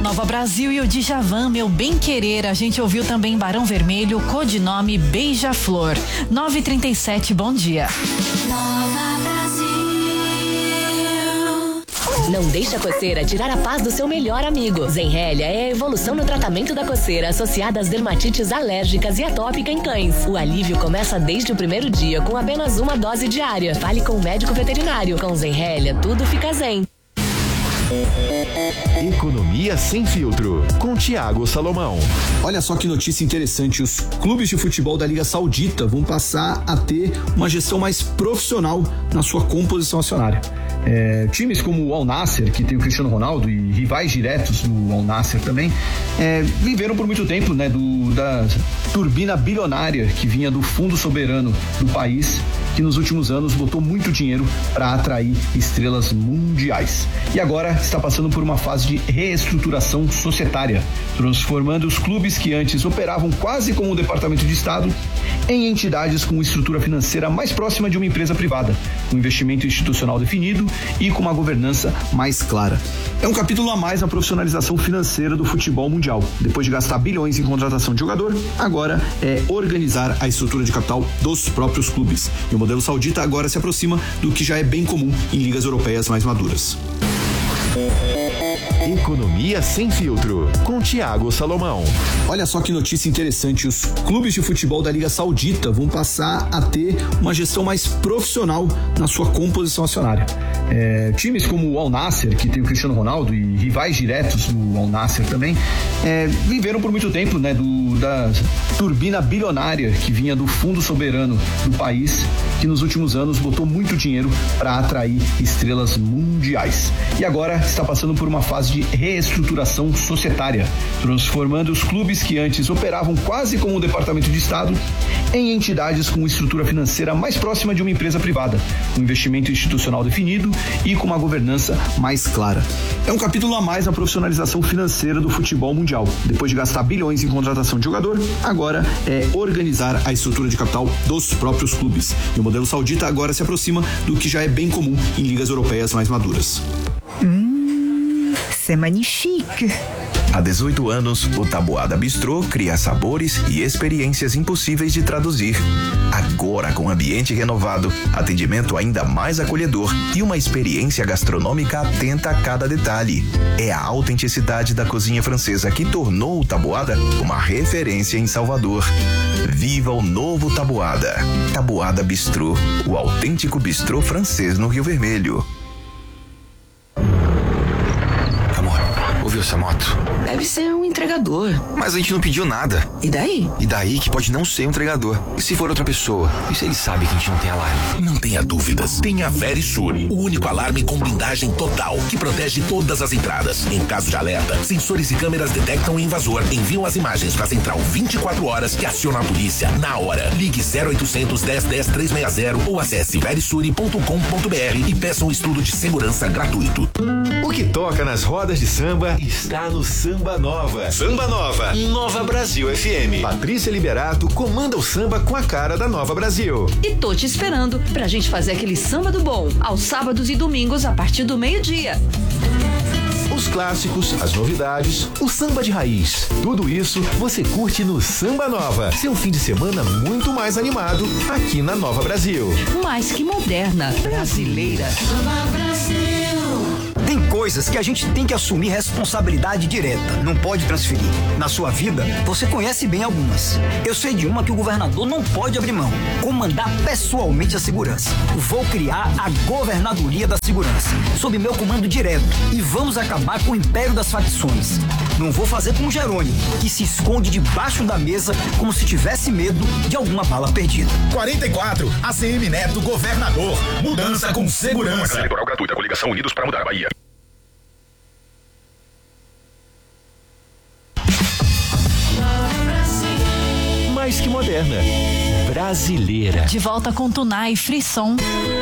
Nova Brasil e o Djavan, Meu Bem Querer. A gente ouviu também Barão Vermelho, codinome Beija-Flor. 9h37, bom dia. Nova Brasil. Não deixe a coceira tirar a paz do seu melhor amigo. Zenrelia é a evolução no tratamento da coceira associada às dermatites alérgicas e atópica em cães. O alívio começa desde o primeiro dia com apenas uma dose diária. Fale com o médico veterinário. Com Zenrelia, tudo fica zen. Economia sem filtro, com Thiago Salomão. Olha só que notícia interessante, os clubes de futebol da Liga Saudita vão passar a ter uma gestão mais profissional na sua composição acionária. Times como o Al Nassr, que tem o Cristiano Ronaldo e rivais diretos do Al Nassr também, viveram por muito tempo, né, da turbina bilionária que vinha do fundo soberano do país, que nos últimos anos botou muito dinheiro para atrair estrelas mundiais. E agora está passando por uma fase de reestruturação societária, transformando os clubes que antes operavam quase como um departamento de Estado em entidades com estrutura financeira mais próxima de uma empresa privada, com investimento institucional definido e com uma governança mais clara. É um capítulo a mais na profissionalização financeira do futebol mundial. Depois de gastar bilhões em contratação de jogador, agora é organizar a estrutura de capital dos próprios clubes. E o modelo saudita agora se aproxima do que já é bem comum em ligas europeias mais maduras. Economia sem filtro, com Thiago Salomão. Olha só que notícia interessante, os clubes de futebol da Liga Saudita vão passar a ter uma gestão mais profissional na sua composição acionária. Times como o Al Nassr, que tem o Cristiano Ronaldo e rivais diretos do Al Nassr também, viveram por muito tempo, né, da turbina bilionária que vinha do fundo soberano do país, que nos últimos anos botou muito dinheiro para atrair estrelas mundiais. E agora está passando por uma fase de reestruturação societária, transformando os clubes que antes operavam quase como um departamento de Estado em entidades com estrutura financeira mais próxima de uma empresa privada, com investimento institucional definido e com uma governança mais clara. É um capítulo a mais na profissionalização financeira do futebol mundial. Depois de gastar bilhões em contratação de jogador, agora é organizar a estrutura de capital dos próprios clubes. E o modelo saudita agora se aproxima do que já é bem comum em ligas europeias mais maduras. C'est magnifique. Há 18 anos, o Taboada Bistrô cria sabores e experiências impossíveis de traduzir. Agora, com ambiente renovado, atendimento ainda mais acolhedor e uma experiência gastronômica atenta a cada detalhe. É a autenticidade da cozinha francesa que tornou o Taboada uma referência em Salvador. Viva o novo Taboada. Taboada Bistrô, o autêntico bistrô francês no Rio Vermelho. Ouviu essa moto? Deve ser um entregador. Mas a gente não pediu nada. E daí? E daí que pode não ser um entregador. E se for outra pessoa? E se ele sabe que a gente não tem alarme? Não tenha dúvidas. Tenha a Verisure, o único alarme com blindagem total, que protege todas as entradas. Em caso de alerta, sensores e câmeras detectam o invasor, enviam as imagens para a central 24 horas que aciona a polícia na hora. Ligue 0800 10 10 360 ou acesse verisure.com.br e peça um estudo de segurança gratuito. O que toca nas rodas de samba está no Samba Nova. Samba Nova, Nova Brasil FM. Patrícia Liberato comanda o samba com a cara da Nova Brasil. E tô te esperando pra gente fazer aquele samba do bom, aos sábados e domingos a partir do meio-dia. Os clássicos, as novidades, o samba de raiz. Tudo isso você curte no Samba Nova. Seu fim de semana muito mais animado aqui na Nova Brasil. Mais que moderna, brasileira. Nova Brasil. Tem coisas que a gente tem que assumir responsabilidade direta, não pode transferir. Na sua vida, você conhece bem algumas. Eu sei de uma que o governador não pode abrir mão: comandar pessoalmente a segurança. Vou criar a Governadoria da Segurança, sob meu comando direto, e vamos acabar com o império das facções. Não vou fazer como Jerônimo, que se esconde debaixo da mesa como se tivesse medo de alguma bala perdida. 44, ACM Neto, governador. Mudança com segurança. Campanha eleitoral gratuita, coligação Unidos para mudar a Bahia. Mais que moderna, brasileira. De volta com Tunai Frisson.